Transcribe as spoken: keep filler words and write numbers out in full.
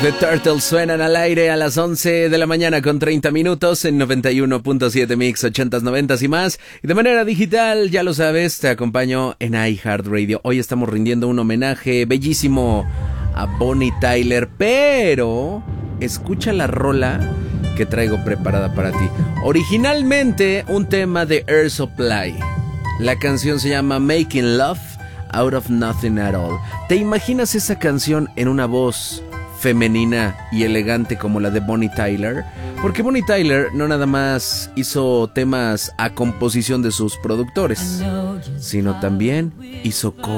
The Turtles suenan al aire a las once de la mañana con treinta minutos en noventa y uno punto siete Mix, ochentas, noventas y más. Y de manera digital, ya lo sabes, te acompaño en iHeartRadio. Hoy estamos rindiendo un homenaje bellísimo a Bonnie Tyler, pero escucha la rola que traigo preparada para ti. Originalmente un tema de Air Supply. La canción se llama Making Love Out of Nothing at All. ¿Te imaginas esa canción en una voz femenina y elegante como la de Bonnie Tyler? Porque Bonnie Tyler no nada más hizo temas a composición de sus productores, sino también hizo covers.